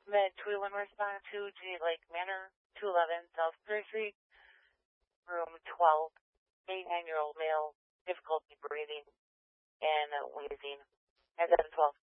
Med Tweeland respond to G Lake Manor, 211 South Prairie Street, room 12, 89-year-old male, difficulty breathing and wheezing. And then 12.